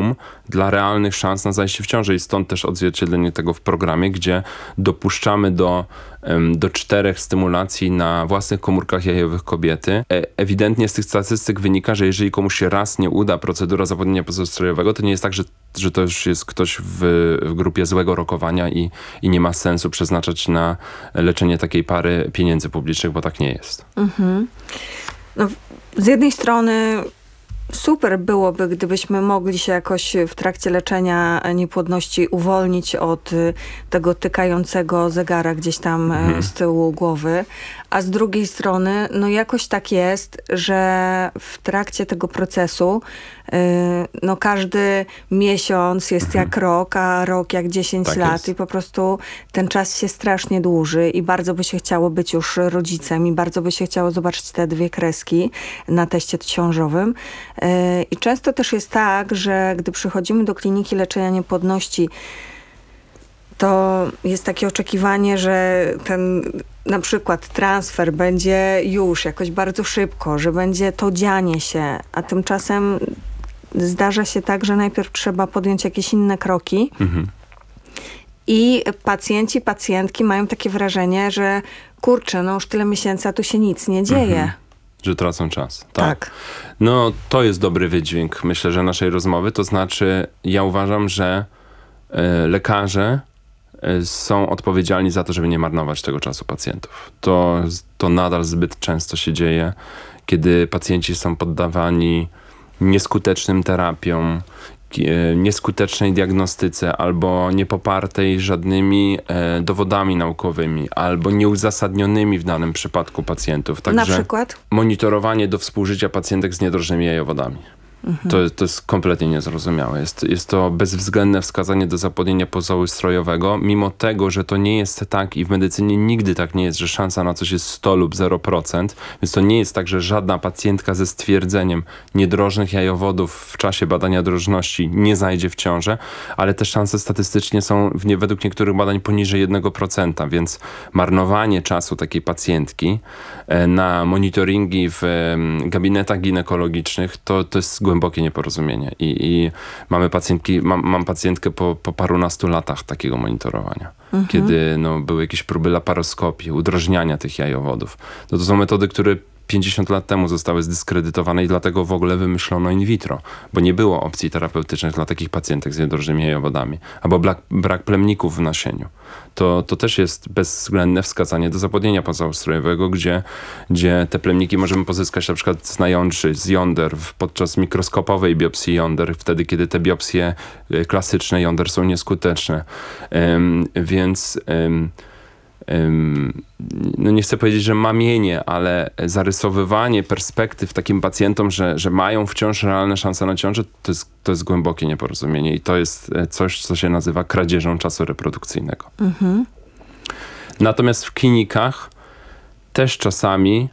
minimum dla realnych szans na zajście w ciążę i stąd też odzwierciedlenie tego w programie, gdzie dopuszczamy do 4 stymulacji na własnych komórkach jajowych kobiety. Ewidentnie z tych statystyk wynika, że jeżeli komuś się raz nie uda procedura zapłodnienia pozastrojowego, to nie jest tak, że to już jest ktoś w grupie złego rokowania i nie ma sensu przeznaczać na leczenie takiej pary pieniędzy publicznych, bo tak nie jest. Mhm. No, z jednej strony super byłoby, gdybyśmy mogli się jakoś w trakcie leczenia niepłodności uwolnić od tego tykającego zegara gdzieś tam z tyłu głowy, a z drugiej strony no jakoś tak jest, że w trakcie tego procesu no każdy miesiąc jest jak rok, a rok jak 10 Tak lat jest. i po prostu ten czas się strasznie dłuży i bardzo by się chciało być już rodzicem i bardzo by się chciało zobaczyć te 2 kreski na teście ciążowym. I często też jest tak, że gdy przychodzimy do kliniki leczenia niepłodności, to jest takie oczekiwanie, że ten na przykład transfer będzie już jakoś bardzo szybko, że będzie to dzianie się, a tymczasem zdarza się tak, że najpierw trzeba podjąć jakieś inne kroki i pacjentki mają takie wrażenie, że kurczę, no już tyle miesięcy, a tu się nic nie dzieje. Że tracą czas. Tak. No to jest dobry wydźwięk, myślę, że naszej rozmowy. To znaczy, ja uważam, że lekarze są odpowiedzialni za to, żeby nie marnować tego czasu pacjentów. To nadal zbyt często się dzieje, kiedy pacjenci są poddawani nieskutecznym terapiom, nieskutecznej diagnostyce albo niepopartej żadnymi dowodami naukowymi albo nieuzasadnionymi w danym przypadku pacjentów. Także Na przykład? monitorowanie do współżycia pacjentek z niedrożnymi jajowodami. To jest kompletnie niezrozumiałe. Jest to bezwzględne wskazanie do zapłodnienia pozaústrojowego, mimo tego, że to nie jest tak i w medycynie nigdy tak nie jest, że szansa na coś jest 100 lub 0%, więc to nie jest tak, że żadna pacjentka ze stwierdzeniem niedrożnych jajowodów w czasie badania drożności nie zajdzie w ciążę, ale te szanse statystycznie są według niektórych badań poniżej 1%, więc marnowanie czasu takiej pacjentki na monitoringi w gabinetach ginekologicznych to jest głębokie nieporozumienie i mam pacjentkę po parunastu latach takiego monitorowania, kiedy były jakieś próby laparoskopii, udrożniania tych jajowodów. To są metody, które 50 lat temu zostały zdyskredytowane i dlatego w ogóle wymyślono in vitro, bo nie było opcji terapeutycznych dla takich pacjentek z niedrożnymi jajowodami, albo brak plemników w nasieniu. To też jest bezwzględne wskazanie do zapłodnienia pozaústrojowego, gdzie te plemniki możemy pozyskać na przykład z najączy, z jąder podczas mikroskopowej biopsji jąder, wtedy kiedy te biopsje klasyczne jąder są nieskuteczne. Więc no nie chcę powiedzieć, że mamienie, ale zarysowywanie perspektyw takim pacjentom, że mają wciąż realne szanse na ciążę, to jest głębokie nieporozumienie i to jest coś, co się nazywa kradzieżą czasu reprodukcyjnego. Natomiast w klinikach też czasami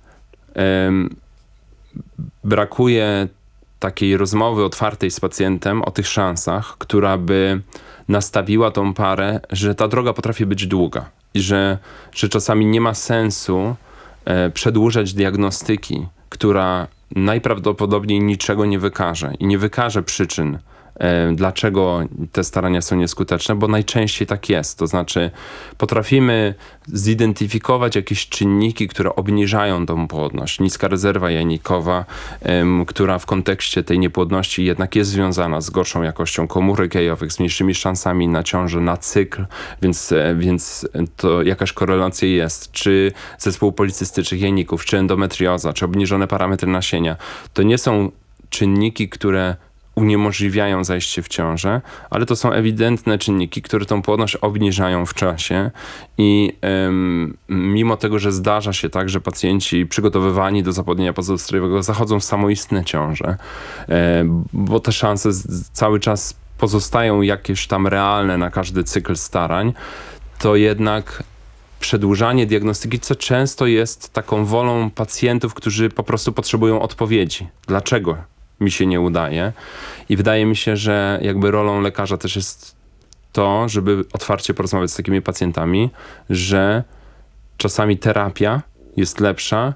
brakuje takiej rozmowy otwartej z pacjentem o tych szansach, która by nastawiła tą parę, że ta droga potrafi być długa. I że czasami nie ma sensu przedłużać diagnostyki, która najprawdopodobniej niczego nie wykaże i nie wykaże przyczyn, dlaczego te starania są nieskuteczne, bo najczęściej tak jest. To znaczy potrafimy zidentyfikować jakieś czynniki, które obniżają tą płodność. Niska rezerwa jajnikowa, która w kontekście tej niepłodności jednak jest związana z gorszą jakością komórek jajowych, z mniejszymi szansami na ciążę, na cykl, więc to jakaś korelacja jest. Czy zespół policystycznych jajników, czy endometrioza, czy obniżone parametry nasienia. To nie są czynniki, które uniemożliwiają zajście w ciążę, ale to są ewidentne czynniki, które tą płodność obniżają w czasie i mimo tego, że zdarza się tak, że pacjenci przygotowywani do zapłodnienia pozaústrojowego zachodzą w samoistne ciąże, bo te szanse cały czas pozostają jakieś tam realne na każdy cykl starań, to jednak przedłużanie diagnostyki, co często jest taką wolą pacjentów, którzy po prostu potrzebują odpowiedzi. Dlaczego mi się nie udaje? I wydaje mi się, że jakby rolą lekarza też jest to, żeby otwarcie porozmawiać z takimi pacjentami, że czasami terapia jest lepsza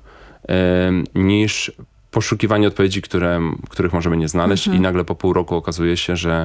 niż poszukiwanie odpowiedzi, których możemy nie znaleźć i nagle po pół roku okazuje się, że